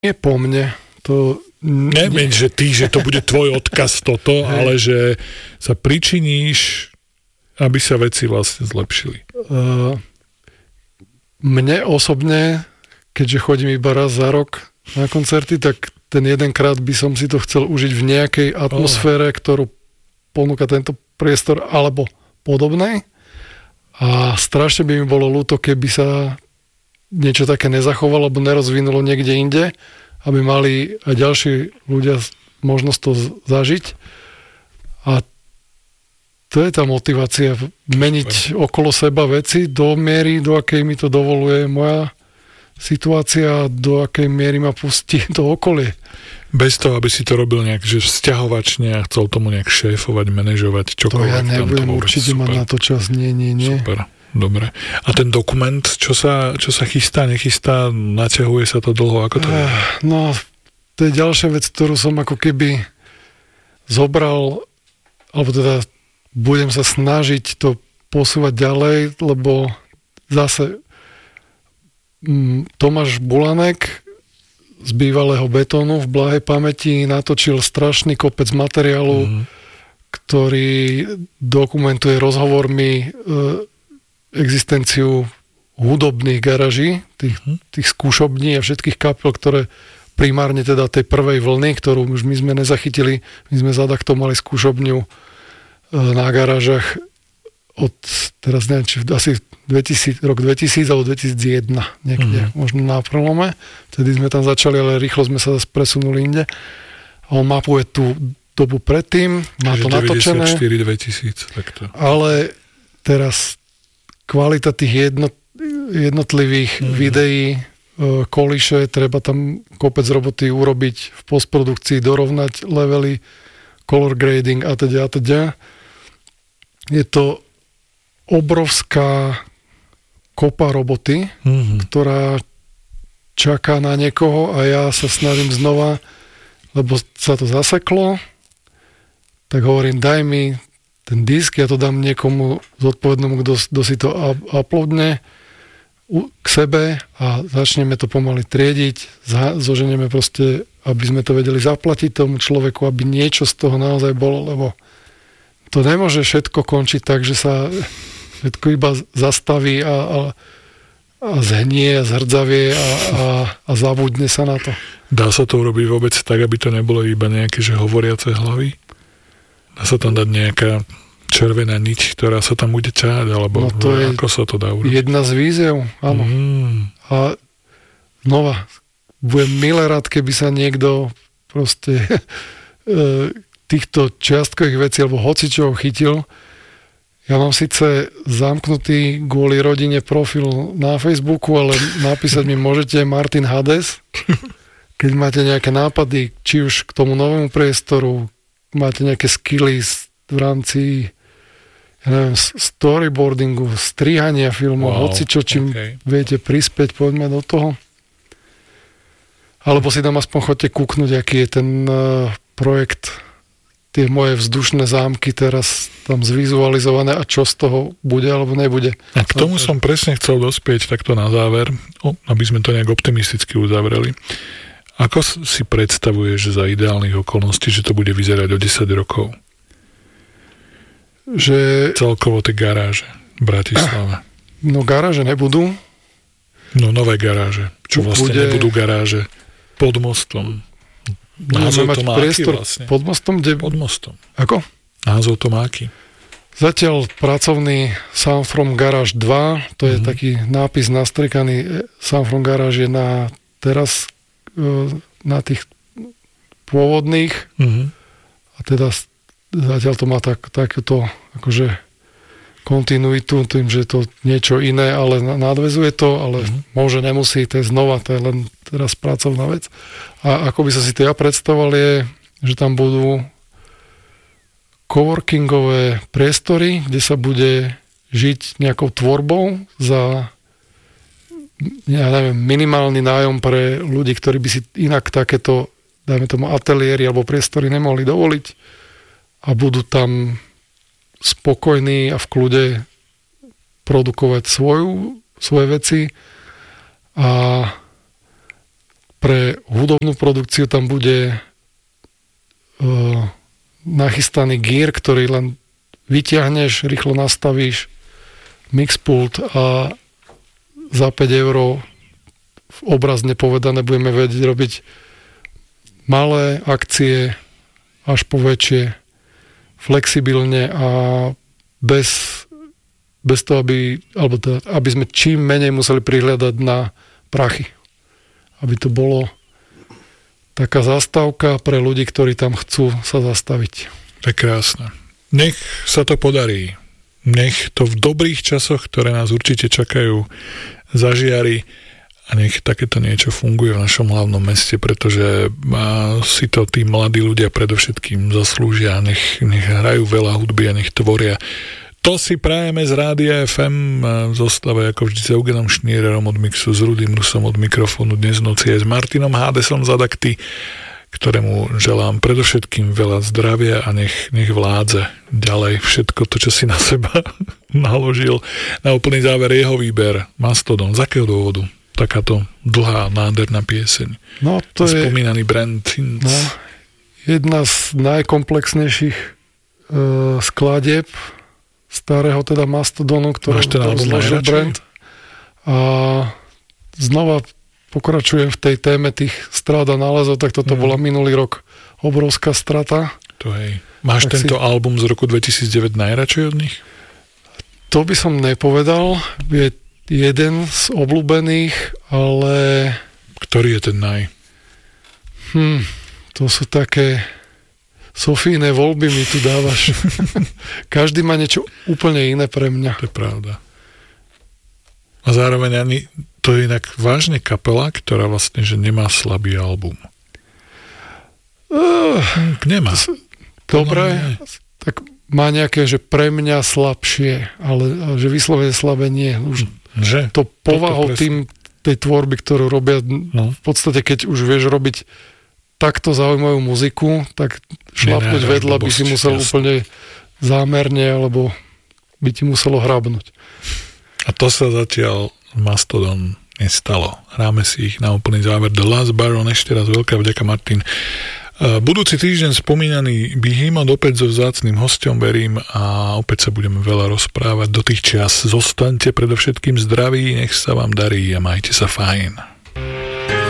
Nie po mne, to... Neviem, že to bude tvoj odkaz toto, ale že sa pričiníš, aby sa veci vlastne zlepšili. Mne osobne, keďže chodím iba raz za rok na koncerty, tak ten jedenkrát by som si to chcel užiť v nejakej atmosfére, ktorú ponúka tento priestor, alebo podobnej. A strašne by mi bolo ľúto, keby sa niečo také nezachovalo, alebo nerozvinulo niekde inde, aby mali aj ďalší ľudia možnosť to zažiť. A to je tá motivácia, meniť okolo seba veci do miery, do akej mi to dovoluje moja situácia, do akej miery ma pustí to okolie. Bez toho, aby si to robil nejak, že vzťahovačne a chcel tomu nejak šéfovať, manažovať, čokoľvek. To ja nebudem, určite mať na to čas. Nie. Super. Dobre. A ten dokument, čo sa chystá, nechystá, naťahuje sa to dlho? Ako to je? No, to je ďalšia vec, ktorú som ako keby zobral, alebo teda budem sa snažiť to posúvať ďalej, lebo zase Tomáš Bulanek z bývalého Betónu v blahej pamäti natočil strašný kopec materiálu, ktorý dokumentuje rozhovormi existenciu hudobných garaží, tých skúšobní a všetkých kapiel, ktoré primárne teda tej prvej vlny, ktorú už my sme nezachytili, my sme zadaktovali skúšobňu na garážach od, teraz neviem, či asi rok 2000 alebo 2001 niekde, možno na prelome. Vtedy sme tam začali, ale rýchlo sme sa zase presunuli inde. A on mapuje tú dobu predtým, má to natočené. 94-2000, takto. Ale teraz kvalita tých jednotlivých videí, kolíše, treba tam kopec roboty urobiť v postprodukcii, dorovnať levely, color grading a teda. Je to obrovská kopa roboty, ktorá čaká na niekoho a ja sa snažím znova, lebo sa to zaseklo, tak hovorím, daj mi ten disk, ja to dám niekomu zodpovednému, kto si to uploadne k sebe a začneme to pomaly triediť, zoženieme proste, aby sme to vedeli zaplatiť tomu človeku, aby niečo z toho naozaj bolo, lebo to nemôže všetko končiť tak, že sa všetko iba zastaví a zhnie a zhrdzavie a zabudne sa na to. Dá sa to urobiť vôbec tak, aby to nebolo iba nejaké, že hovoriace hlavy? Dá sa tam dať nejaká červená niť, ktorá sa tam bude ťahať, alebo to je ako sa to dá urobiť? Jedna z víziev, áno. A znova, budem milé rád, keby sa niekto proste týchto čiastkových vecí, alebo hocičoho chytil. Ja mám síce zamknutý kvôli rodine profil na Facebooku, ale napísať mi môžete Martin Hades, keď máte nejaké nápady, či už k tomu novému priestoru, máte nejaké skilly v rámci storyboardingu, strihania filmov, hocičo, čím viete prispieť, poďme do toho. Alebo si tam aspoň chodte kúknuť, aký je ten projekt, tie moje vzdušné zámky teraz tam zvizualizované a čo z toho bude alebo nebude. A k tomu som presne chcel dospieť takto na záver, aby sme to nejak optimisticky uzavreli. Ako si predstavuješ za ideálnych okolností, že to bude vyzerať o 10 rokov? Že... Celkovo tie garáže v Bratislave. No garáže nebudú. No nové garáže. Čo vlastne nebudú garáže pod mostom. Názov to má aký vlastne? Pod mostom? Pod mostom. Ako? Názov to má aký? Zatiaľ pracovný Sound from Garage 2, to je taký nápis nastrikaný. Sound from Garage je na teraz na tých pôvodných a teda zatiaľ to má takúto akože kontinuitu tým, že je to niečo iné, ale nadväzuje to, ale môže, nemusí, to je znova, to je len teraz pracovná vec. A ako by som si to ja predstavoval je, že tam budú coworkingové priestory, kde sa bude žiť nejakou tvorbou za minimálny nájom pre ľudí, ktorí by si inak takéto, dajme tomu, ateliéry alebo priestory nemohli dovoliť a budú tam spokojní a v kľude produkovať svoje veci a Pre hudobnú produkciu tam bude nachystaný gear, ktorý len vyťahneš, rýchlo nastavíš mixpult a za 5 € obrazne povedané budeme vedieť robiť malé akcie až po väčšie, flexibilne a bez toho, aby sme čím menej museli prihľadať na prachy. Aby to bolo taká zastávka pre ľudí, ktorí tam chcú sa zastaviť. To je krásne. Nech sa to podarí. Nech to v dobrých časoch, ktoré nás určite čakajú, zažiari a nech takéto niečo funguje v našom hlavnom meste, pretože si to tí mladí ľudia predovšetkým zaslúžia. Nech hrajú veľa hudby a nech tvoria. To si prajeme z Rádia FM v zostave ako vždy s Eugenom Šniererom od mixu, s Rudým Rusom od mikrofónu, dnes v noci aj s Martinom Hádesom za dakty, ktorému želám predovšetkým veľa zdravia a nech vládze ďalej všetko to, čo si na seba naložil. Na úplný záver jeho výber Mastodon. Z akého dôvodu? Takáto dlhá, nádherná pieseň. No, to je spomínaný brand. No, jedna z najkomplexnejších skladieb starého teda Mastodonu, ktorý zložil brand. A znova pokračujem v tej téme tých strát a nálezov, tak toto bola minulý rok obrovská strata. To hej. Máš tak tento album z roku 2009 najradšej od nich? To by som nepovedal. Je jeden z obľúbených, ale... Ktorý je ten naj? To sú také... Sofíne voľby mi tu dávaš. Každý má niečo úplne iné pre mňa. To je pravda. A zároveň to je inak vážne kapela, ktorá vlastne, že nemá slabý album. Nemá. Dobre, tak má nejaké, že pre mňa slabšie, ale že vyslovene slabé nie. Už to povahou tej tvorby, ktorú robia, v podstate, keď už vieš robiť takto zaujímavú muziku, tak šlapnúť vedľa by si musel úplne zámerne, alebo by ti muselo hrabnúť. A to sa zatiaľ Mastodon nestalo. Hráme si ich na úplný záver. The Last Baron, ešte raz veľká vďaka, Martin. Budúci týždeň spomínaný Behemoth opäť so vzácnym hosťom, verím, a opäť sa budeme veľa rozprávať. Do tých čias zostaňte predovšetkým zdraví, nech sa vám darí a majte sa fajn.